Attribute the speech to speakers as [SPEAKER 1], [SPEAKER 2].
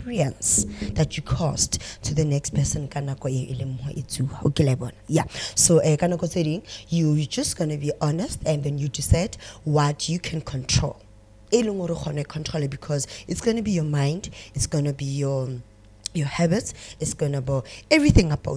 [SPEAKER 1] experience that you caused to the next person. Yeah. So you're just gonna be honest, and then you decide what you can control. Control it, because it's gonna be your mind, it's gonna be your habits, it's gonna be everything about